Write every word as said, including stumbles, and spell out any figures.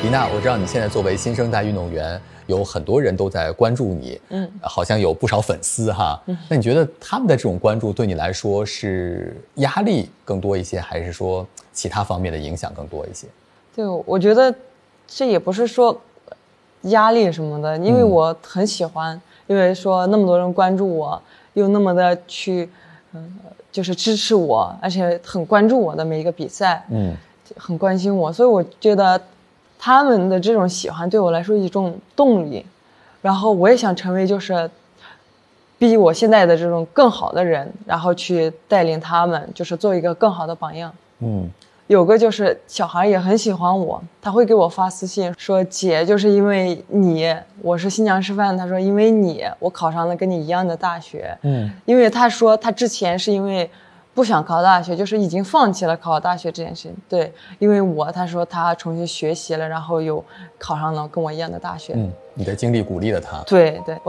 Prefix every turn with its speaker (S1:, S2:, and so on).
S1: 缇娜，我知道你现在作为新生代运动员，有很多人都在关注你，嗯，好像有不少粉丝哈。嗯，那你觉得他们的这种关注对你来说是压力更多一些，还是说其他方面的影响更多一些？
S2: 对，我觉得这也不是说压力什么的，因为我很喜欢，嗯、因为说那么多人关注我，又那么的去，嗯、呃，就是支持我，而且很关注我的每一个比赛，嗯，很关心我，所以我觉得他们的这种喜欢对我来说一种动力，然后我也想成为就是比我现在的这种更好的人，然后去带领他们，就是做一个更好的榜样。嗯，有个就是小孩也很喜欢我，他会给我发私信说，姐，就是因为你，我是新疆师范，他说因为你我考上了跟你一样的大学。嗯，因为他说他之前是因为不想考大学，就是已经放弃了考大学这件事情。对，因为我他说他重新学习了，然后又考上了跟我一样的大学。
S1: 嗯，你的经历鼓励了他。
S2: 对对。